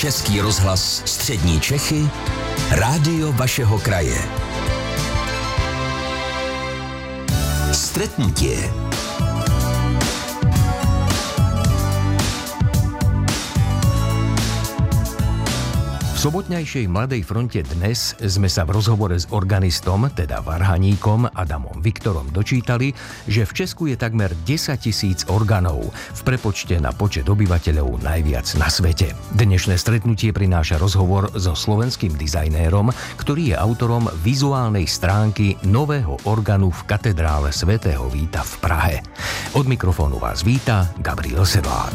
Český rozhlas Střední Čechy, rádio vašeho kraje. Stretnutie. V sobotnejšej Mladej fronte dnes sme sa v rozhovore s organistom, teda varhaníkom Adamom Viktorom dočítali, že v Česku je takmer 10 000 organov, v prepočte na počet obyvateľov najviac na svete. Dnešné stretnutie prináša rozhovor so slovenským dizajnérom, ktorý je autorom vizuálnej stránky nového organu v katedrále svätého Víta v Prahe. Od mikrofónu vás víta Gabriel Sedlák.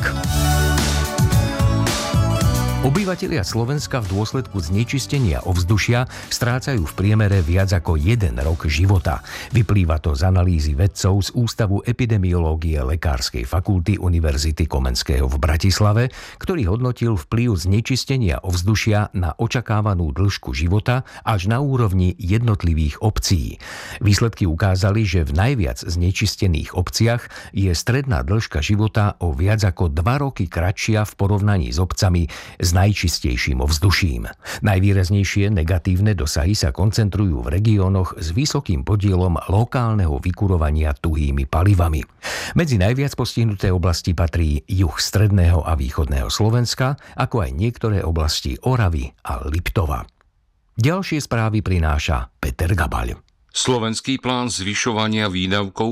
Obyvatelia Slovenska v dôsledku znečistenia ovzdušia strácajú v priemere viac ako 1 rok života. Vyplýva to z analýzy vedcov z Ústavu epidemiológie Lekárskej fakulty Univerzity Komenského v Bratislave, ktorý hodnotil vplyv znečistenia ovzdušia na očakávanú dĺžku života až na úrovni jednotlivých obcí. Výsledky ukázali, že v najviac znečistených obciach je stredná dĺžka života o viac ako 2 roky kratšia v porovnaní s obcami s najčistejším ovzduším. Najvýraznejšie negatívne dosahy sa koncentrujú v regiónoch s vysokým podielom lokálneho vykurovania tuhými palivami. Medzi najviac postihnuté oblasti patrí juh stredného a východného Slovenska, ako aj niektoré oblasti Oravy a Liptova. Ďalšie správy prináša Peter Gabaľ. Slovenský plán zvyšovania výdavkov